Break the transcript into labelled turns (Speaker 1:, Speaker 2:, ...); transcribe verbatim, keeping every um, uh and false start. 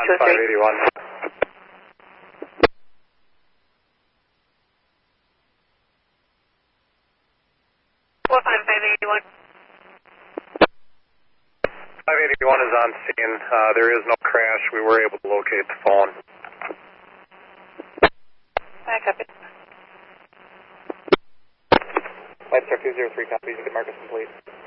Speaker 1: two three.
Speaker 2: five eighty-one.
Speaker 1: four five five eighty-one.
Speaker 2: five eighty-one is on scene. Uh, there is no crash. We were able to locate the phone.
Speaker 1: I copy.
Speaker 3: Flight Star two zero three copies. You can mark us complete.